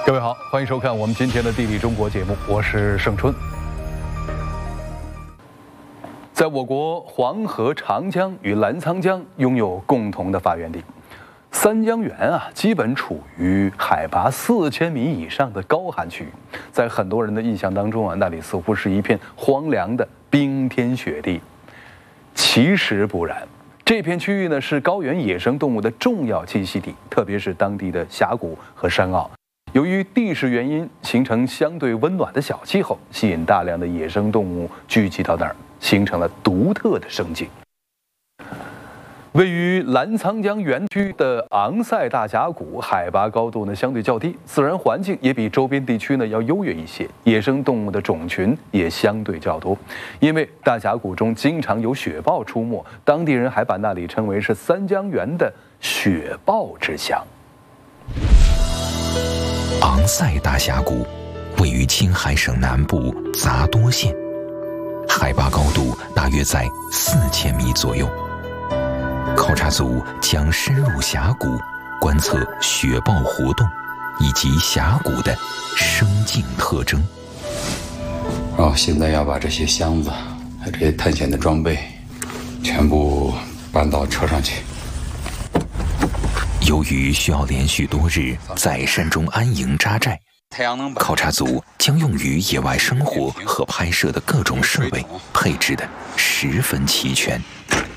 各位好，欢迎收看我们今天的《地理中国》节目，我是盛春。在我国，黄河、长江与澜沧江拥有共同的发源地。三江源啊，基本处于海拔4000米以上的高寒区域。在很多人的印象当中啊，那里似乎是一片荒凉的冰天雪地。其实不然，这片区域呢是高原野生动物的重要栖息地，特别是当地的峡谷和山坳。由于地势原因，形成相对温暖的小气候，吸引大量的野生动物聚集到那儿，形成了独特的生境。位于澜沧江源区的昂塞大峡谷，海拔高度呢相对较低，自然环境也比周边地区呢要优越一些，野生动物的种群也相对较多。因为大峡谷中经常有雪豹出没，当地人还把那里称为是三江源的雪豹之乡。 昂塞大峡谷位于青海省南部杂多县，海拔高度大约在4000米左右。考察组将深入峡谷，观测雪豹活动以及峡谷的生境特征。 现在要把这些箱子和这些探险的装备全部搬到车上去。 由于需要连续多日在山中安营扎寨，考察组将用于野外生活和拍摄的各种设备配置得十分齐全。